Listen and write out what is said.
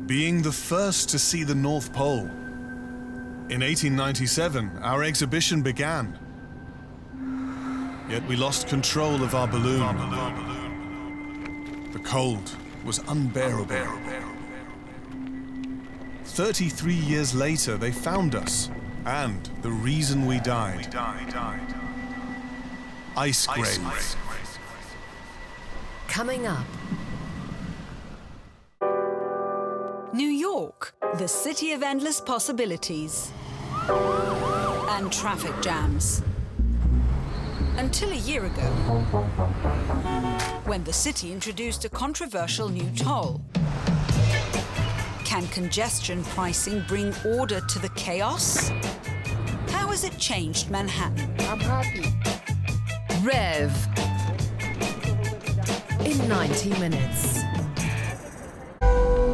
being the first to see the North Pole. In 1897, our exhibition began. Yet we lost control of our balloon. The cold was unbearable. 33 years later, they found us, and the reason we died. Ice graves. Coming up. New York, the city of endless possibilities and traffic jams. Until a year ago, when the city introduced a controversial new toll. Can congestion pricing bring order to the chaos? How has it changed Manhattan? I'm happy. Rev in 90 minutes.